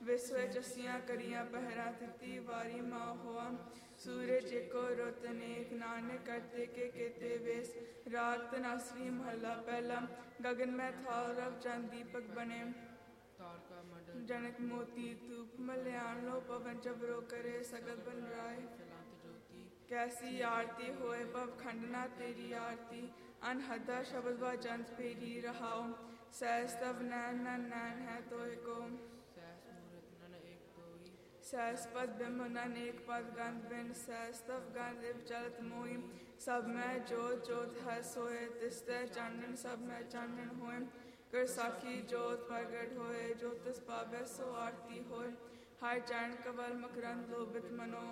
विश्व चसियां करियां पहरा तिती वारी माँ हुआ सूरज एको रुत नेक नानक करते के केते वेस रात नासरी महला पहला गगन में था रव चंद दीपक बने जनक मोती धूप मल्याण लो पवन जबरो करे सगल बन राय कैसी आरती होए पव खंडना तेरी आरती अनहदा शब्द व जंत फेरी रहाओ सहस तव नैन नैन है तो को सहस पद बिंब नन एक पद गंध बिन सहस तव गंध इव चलत मोई सब में जोत जोत है सोए तिस्ते चानन सब में चानन होए कर साखी जोत प्रगट होए जो तिस पावे सो आरती होए हर चरण कवल मकरंद लोभित मनो